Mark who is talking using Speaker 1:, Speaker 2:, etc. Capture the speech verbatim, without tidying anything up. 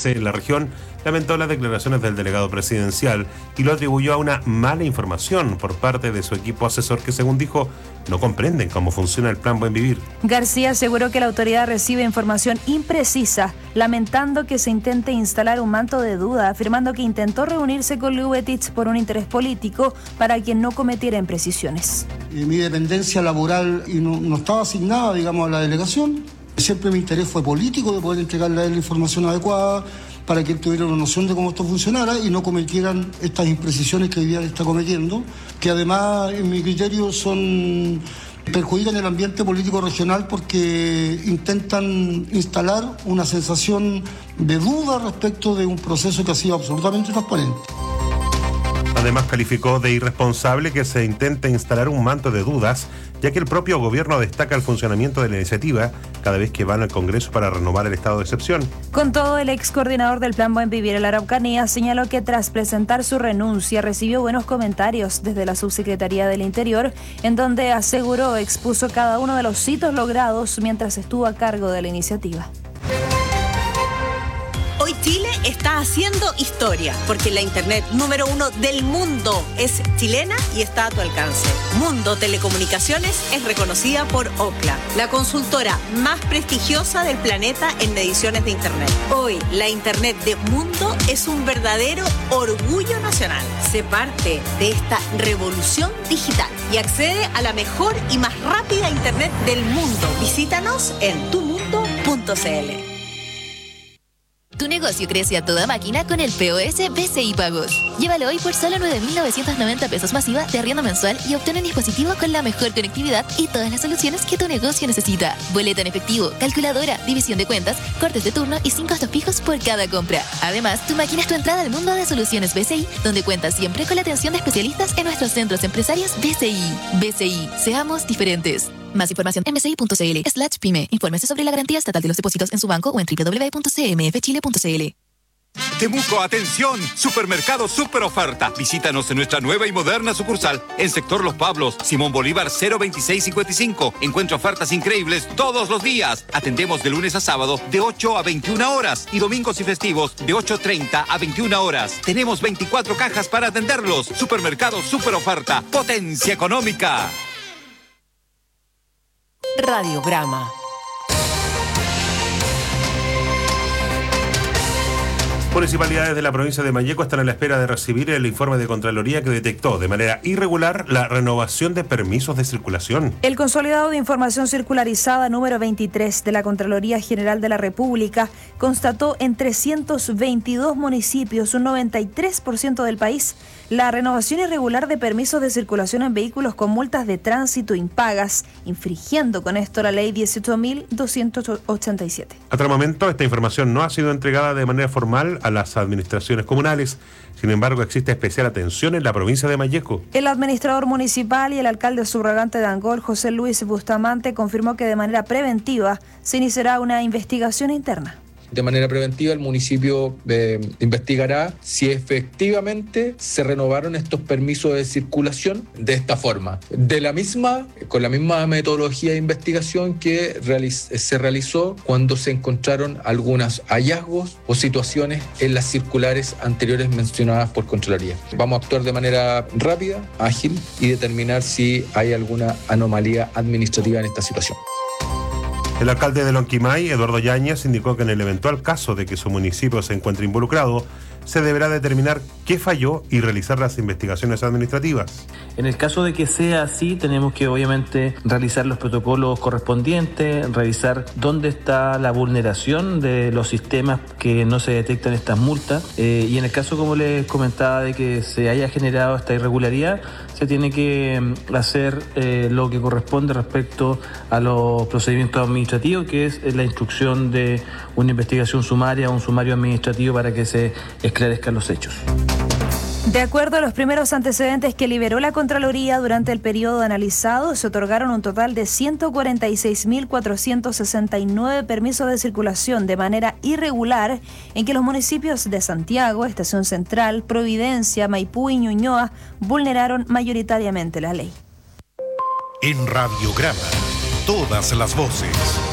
Speaker 1: C en la región lamentó las declaraciones del delegado presidencial y lo atribuyó a una mala información por parte de su equipo asesor que, según dijo, no comprenden cómo funciona el Plan Buen Vivir.
Speaker 2: García aseguró que la autoridad recibe información imprecisa, lamentando que se intente instalar un manto de duda, afirmando que intentó reunirse con Lubetich por un interés político para quien no cometiera imprecisiones.
Speaker 3: Mi dependencia laboral y no, no estaba asignada, digamos, a la delegación. Siempre mi interés fue político de poder entregarle a él la información adecuada para que él tuviera una noción de cómo esto funcionara y no cometieran estas imprecisiones que hoy día está cometiendo, que además, en mi criterio, son perjudican el ambiente político regional porque intentan instalar una sensación de duda respecto de un proceso que ha sido absolutamente transparente.
Speaker 1: Además, calificó de irresponsable que se intente instalar un manto de dudas, ya que el propio gobierno destaca el funcionamiento de la iniciativa cada vez que van al Congreso para renovar el estado de excepción.
Speaker 2: Con todo, el ex coordinador del Plan Buen Vivir en la Araucanía señaló que tras presentar su renuncia recibió buenos comentarios desde la Subsecretaría del Interior, en donde aseguró expuso cada uno de los hitos logrados mientras estuvo a cargo de la iniciativa.
Speaker 4: Hoy Chile está haciendo historia, porque la internet número uno del mundo es chilena y está a tu alcance. Mundo Telecomunicaciones es reconocida por Ookla, la consultora más prestigiosa del planeta en mediciones de internet. Hoy, la internet de Mundo es un verdadero orgullo nacional. Sé parte de esta revolución digital y accede a la mejor y más rápida internet del mundo. Visítanos en tu mundo punto c l.
Speaker 5: Tu negocio crece a toda máquina con el P O S B C I Pagos. Llévalo hoy por solo nueve mil novecientos noventa pesos masiva de arriendo mensual y obtén un dispositivo con la mejor conectividad y todas las soluciones que tu negocio necesita. Boleta en efectivo, calculadora, división de cuentas, cortes de turno y sin costos fijos por cada compra. Además, tu máquina es tu entrada al mundo de soluciones B C I, donde cuentas siempre con la atención de especialistas en nuestros centros empresarios B C I. B C I, seamos diferentes. Más información en bci.cl slash pyme. Infórmese sobre la garantía estatal de los depósitos en su banco o en doble u doble u doble u punto c m f chile punto c l.
Speaker 6: Temuco, atención, Supermercado Super Oferta. Visítanos en nuestra nueva y moderna sucursal en Sector Los Pablos, Simón Bolívar cero veintiséis cincuenta y cinco. Encuentra ofertas increíbles todos los días. Atendemos de lunes a sábado de ocho a veintiuna horas y domingos y festivos de ocho treinta a veintiuna horas. Tenemos veinticuatro cajas para atenderlos. Supermercado Super Oferta, potencia económica.
Speaker 7: Radiograma.
Speaker 1: Municipalidades de la provincia de Malleco están a la espera de recibir el informe de Contraloría que detectó de manera irregular la renovación de permisos de circulación.
Speaker 2: El consolidado de información circularizada número veintitrés de la Contraloría General de la República constató en trescientos veintidós municipios, un noventa y tres por ciento del país, la renovación irregular de permisos de circulación en vehículos con multas de tránsito impagas, infringiendo con esto la ley dieciocho mil doscientos ochenta y siete.
Speaker 1: Hasta el momento, esta información no ha sido entregada de manera formal a las administraciones comunales. Sin embargo, existe especial atención en la provincia de Malleco.
Speaker 2: El administrador municipal y el alcalde subrogante de Angol, José Luis Bustamante, confirmó que de manera preventiva se iniciará una investigación interna.
Speaker 8: De manera preventiva, el municipio eh, investigará si efectivamente se renovaron estos permisos de circulación de esta forma. De la misma, con la misma metodología de investigación que realiz- se realizó cuando se encontraron algunos hallazgos o situaciones en las circulares anteriores mencionadas por Contraloría. Vamos a actuar de manera rápida, ágil y determinar si hay alguna anomalía administrativa en esta situación.
Speaker 1: El alcalde de Lonquimay, Eduardo Yáñez, indicó que en el eventual caso de que su municipio se encuentre involucrado, se deberá determinar qué falló y realizar las investigaciones administrativas.
Speaker 9: En el caso de que sea así, tenemos que obviamente realizar los protocolos correspondientes, revisar dónde está la vulneración de los sistemas que no se detectan estas multas, eh, y en el caso, como les comentaba, de que se haya generado esta irregularidad, se tiene que hacer eh, lo que corresponde respecto a los procedimientos administrativos, que es la instrucción de una investigación sumaria o un sumario administrativo para que se esclarezcan los hechos.
Speaker 2: De acuerdo a los primeros antecedentes que liberó la Contraloría durante el periodo analizado, se otorgaron un total de ciento cuarenta y seis mil cuatrocientos sesenta y nueve permisos de circulación de manera irregular, en que los municipios de Santiago, Estación Central, Providencia, Maipú y Ñuñoa vulneraron mayoritariamente la ley.
Speaker 10: En Radiograma, todas las voces.